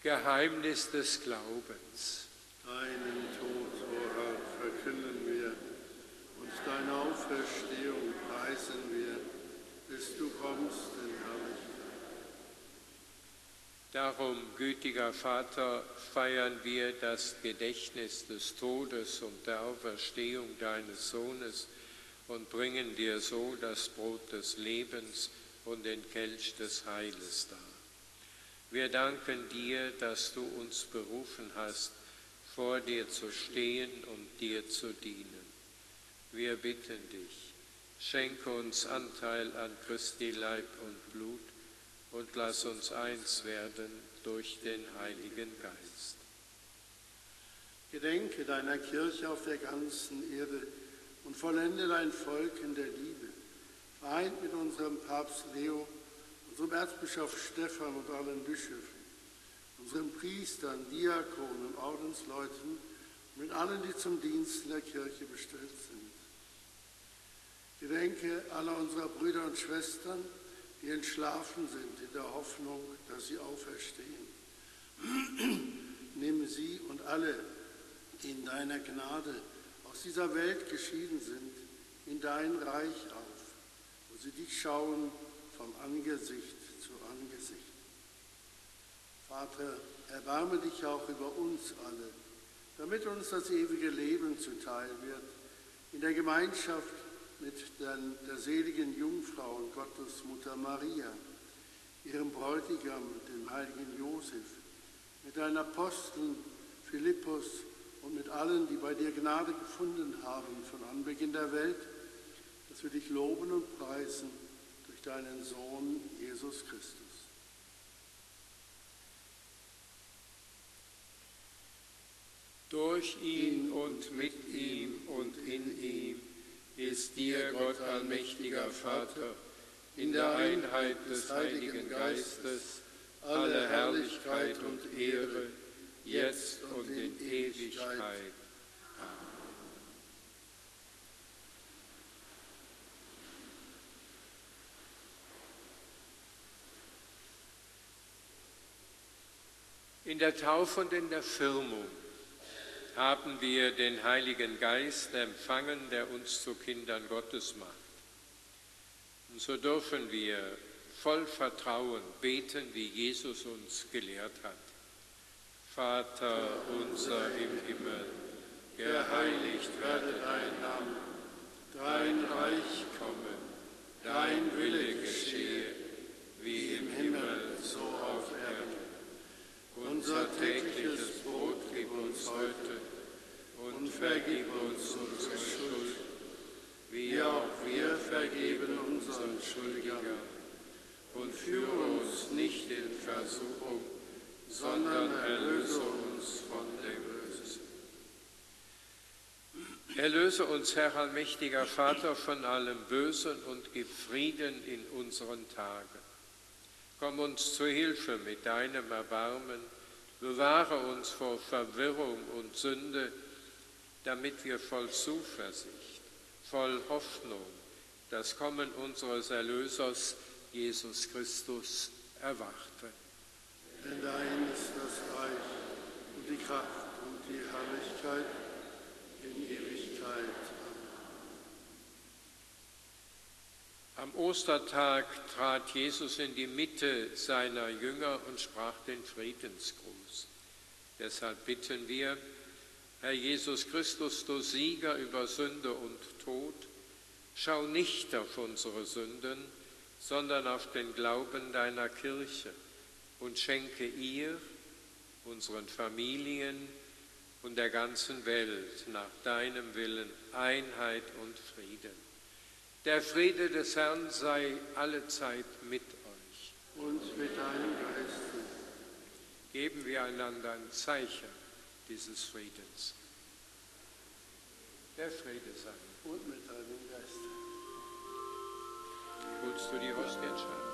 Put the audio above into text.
Geheimnis des Glaubens. Deinen Tod, o Herr, verkünden wir, und deine Auferstehung preisen wir, bis du kommst in Herrlichkeit. Darum, gütiger Vater, feiern wir das Gedächtnis des Todes und der Auferstehung deines Sohnes und bringen dir so das Brot des Lebens und den Kelch des Heiles dar. Wir danken dir, dass du uns berufen hast, vor dir zu stehen und dir zu dienen. Wir bitten dich, schenke uns Anteil an Christi Leib und Blut und lass uns eins werden durch den Heiligen Geist. Gedenke deiner Kirche auf der ganzen Erde und vollende dein Volk in der Liebe, vereint mit unserem Papst Leo, unserem Erzbischof Stephan und allen Bischöfen, unseren Priestern, Diakonen und Ordensleuten und mit allen, die zum Dienst in der Kirche bestellt sind. Gedenke aller unserer Brüder und Schwestern, die entschlafen sind, in der Hoffnung, dass sie auferstehen. Nimm sie und alle, die in deiner Gnade aus dieser Welt geschieden sind, in dein Reich auf, wo sie dich schauen von Angesicht zu Angesicht. Vater, erbarme dich auch über uns alle, damit uns das ewige Leben zuteil wird, in der Gemeinschaft mit der seligen Jungfrau und Gottesmutter Maria, ihrem Bräutigam, dem heiligen Josef, mit deinen Aposteln Philippus und mit allen, die bei dir Gnade gefunden haben von Anbeginn der Welt, dass wir dich loben und preisen durch deinen Sohn Jesus Christus. Durch ihn und mit ihm und in ihm ist dir, Gott allmächtiger Vater, in der Einheit des Heiligen Geistes, alle Herrlichkeit und Ehre, jetzt und in Ewigkeit. Amen. In der Taufe und in der Firmung haben wir den Heiligen Geist empfangen, der uns zu Kindern Gottes macht. Und so dürfen wir voll Vertrauen beten, wie Jesus uns gelehrt hat. Vater unser im Himmel, geheiligt werde dein Name, dein Reich komme, dein Wille geschehe, wie im Himmel, so auf Erden. Unser tägliches Brot gib uns heute und vergib uns unsere Schuld, wie auch wir vergeben unseren Schuldigern. Und führe uns nicht in Versuchung, sondern erlöse uns von dem Bösen. Erlöse uns, Herr allmächtiger Vater, von allem Bösen und gib Frieden in unseren Tagen. Komm uns zu Hilfe mit deinem Erbarmen, bewahre uns vor Verwirrung und Sünde, damit wir voll Zuversicht, voll Hoffnung das Kommen unseres Erlösers, Jesus Christus, erwarten. Denn dein ist das Reich und die Kraft und die Herrlichkeit in Ewigkeit. Am Ostertag trat Jesus in die Mitte seiner Jünger und sprach den Friedensgruß. Deshalb bitten wir, Herr Jesus Christus, du Sieger über Sünde und Tod, schau nicht auf unsere Sünden, sondern auf den Glauben deiner Kirche und schenke ihr, unseren Familien und der ganzen Welt nach deinem Willen Einheit und Frieden. Der Friede des Herrn sei allezeit mit euch. Und mit deinem Geiste. Geben wir einander ein Zeichen dieses Friedens. Der Friede sei. Und mit deinem Geiste. Holst du die Hostie entscheiden?